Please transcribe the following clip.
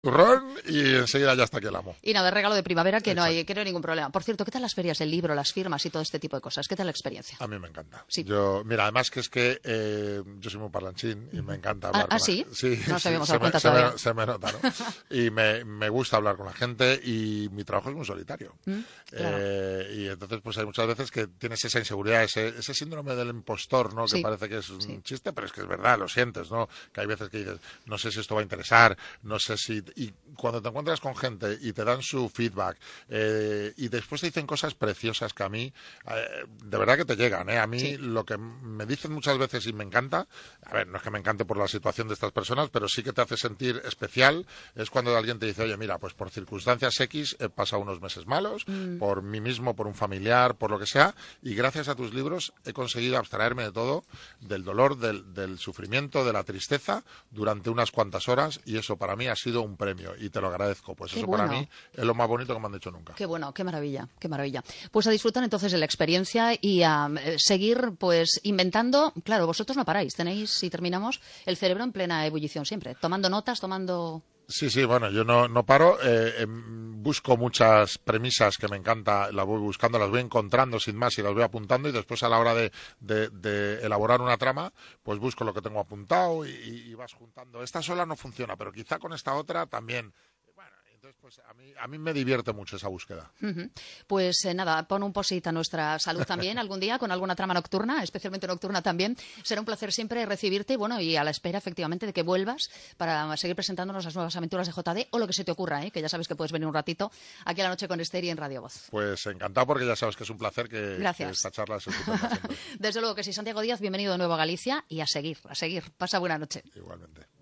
turrón y enseguida ya está aquí el amo. Y nada, regalo de primavera que no Exacto. hay ningún problema. Por cierto, ¿qué tal las ferias del libro, las firmas y todo este tipo de cosas? ¿Qué tal la experiencia? A mí me encanta. Sí. Mira, además que es que yo soy muy parlanchín y me encanta hablar con ¿sí? la gente. Sí, No nos habíamos se dado cuenta se me, todavía. se me nota, ¿no? Y me gusta hablar con la gente y mi trabajo es muy solitario. Claro. Y entonces pues hay muchas veces que tienes esa inseguridad, ese síndrome del impostor, ¿no? Que Sí. parece que es un Sí. chiste, pero es que es verdad, lo sientes, ¿no? Que hay veces que dices, no sé si esto va a interesar, no sé si... Y cuando te encuentras con gente y te dan su feedback y después te dicen cosas preciosas que a mí, de verdad que te llegan, ¿eh? A mí Sí. lo que me dicen muchas veces y me encanta, a ver, no es que me encante por la situación de estas personas, pero sí que te hace sentir especial, es cuando alguien te dice, oye, mira, pues por circunstancias X he pasado unos meses malos, por mí mismo, por un familiar, por lo que sea, y gracias a tus libros he conseguido abstraerme de todo, del dolor, del sufrimiento, de la tristeza, durante unas cuantas horas, y eso para mí ha sido un premio, y te lo agradezco. Pues Qué eso bueno. para mí es lo más bonito que me han dicho nunca. Qué bueno, qué maravilla, qué maravilla. Pues a disfrutar entonces de la experiencia y a seguir pues inventando. Claro, vosotros no paráis, tenéis, si terminamos, el cerebro en plena ebullición siempre, tomando notas, tomando... Sí, bueno, yo no paro, busco muchas premisas que me encanta, las voy buscando, las voy encontrando sin más y las voy apuntando y después a la hora de elaborar una trama, pues busco lo que tengo apuntado y vas juntando. Esta sola no funciona, pero quizá con esta otra también. Bueno, entonces pues a mí me divierte mucho esa búsqueda. Pues nada, pon un post-it a nuestra salud también algún día con alguna trama nocturna, especialmente nocturna también. Será un placer siempre recibirte y a la espera efectivamente de que vuelvas para seguir presentándonos las nuevas aventuras de JD o lo que se te ocurra, que ya sabes que puedes venir un ratito aquí a la noche con Esther y en Radio Voz. Pues encantado porque ya sabes que es un placer que Gracias. esta charla se estupenda siempre. Desde luego que sí, Santiago Díaz, bienvenido de nuevo a Galicia y a seguir. Pasa buena noche. Igualmente.